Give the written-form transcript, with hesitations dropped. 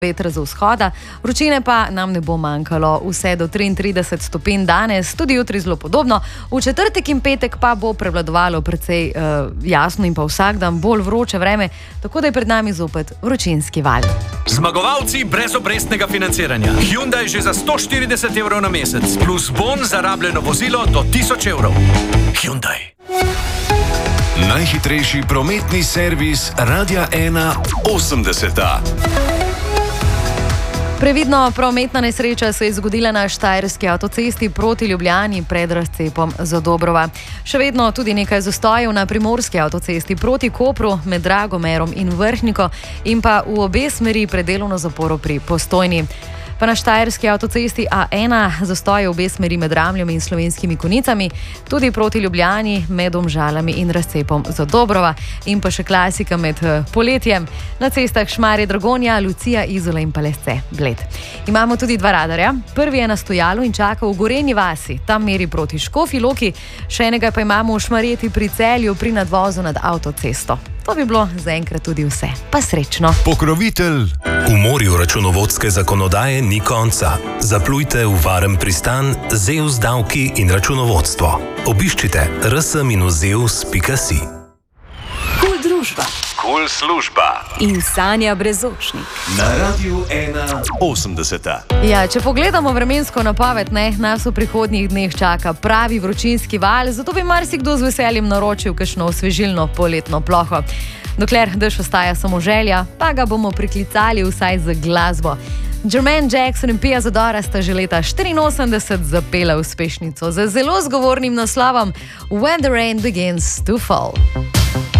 vetra z vzhoda, vročine pa nam ne bo manjkalo, vse do 33 stopinj danes, tudi jutri zelo podobno. V četrtek in petek pa bo prevladovalo precej jasno in pa vsak dan bolj vroče vreme, tako da je pred nami zopet vročinski val. Zmagovalci brezobrestnega financiranja. Hyundai že za 140 evrov na mesec, plus bon za rabljeno vozilo do 1000 evrov. Hyundai. Najhitrejši prometni servis Radia 1 80. Previdno prometna nesreča se je zgodila na Štajerski avtocesti proti Ljubljani pred razcepom Zadobrova. Še vedno tudi nekaj zastojev na Primorski avtocesti proti Kopru med Dragomerom in Vrhniko in pa v obe smeri pred delovno zaporo pri Postojni. Pa na Štajerski avtocesti A1 zastoje v obe smeri med Ramljem in Slovenskimi Konjicami, tudi proti Ljubljani med Domžalami in razcepom Zadobrova in pa še klasika med poletjem na cestah Šmarje-Dragonja, Lucija, Izola in Palesce, Bled. Imamo tudi dva radarja. Prvi je na Stojalu in čaka v Gorenji vasi, tam meri proti Škofji Loki, še enega pa imamo v Šmarjeti pri Celju pri nadvozu nad avtocesto. To bi bilo zaenkrat tudi vse. Pa srečno. Pokrovitelj. V morju računovodske zakonodaje ni konca. Zaplujte v varen pristan Zeus davki in računovodstvo. Obiščite rs-zeus.si. Kul družba. Kul služba. In Sanja Brezočnik. Na Radiu 1 80. Ja, če pogledamo vremensko napoved, nas v prihodnjih dneh čaka pravi vročinski val, zato bi marsikdo z veseljem naročil kakšno osvežilno poletno ploho. Dokler dež ostaja samo želja, pa ga bomo priklicali vsaj z glasbo. Jermaine Jackson in Pia Zadora sta že leta 1984 zapela uspešnico z zelo zgovornim naslovom When the Rain Begins to Fall.